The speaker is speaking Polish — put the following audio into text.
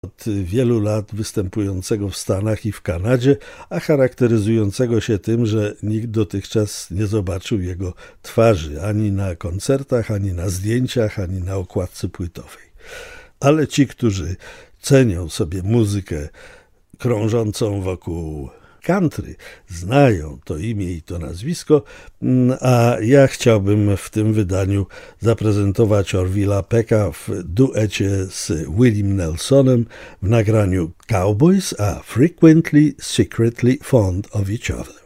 Od wielu lat występującego w Stanach i w Kanadzie, a charakteryzującego się tym, że nikt dotychczas nie zobaczył jego twarzy ani na koncertach, ani na zdjęciach, ani na okładce płytowej. Ale ci, którzy cenią sobie muzykę krążącą wokół country, znają to imię i to nazwisko, a ja chciałbym w tym wydaniu zaprezentować Orville'a Pecka w duecie z Williem Nelsonem w nagraniu Cowboys are frequently secretly fond of each other.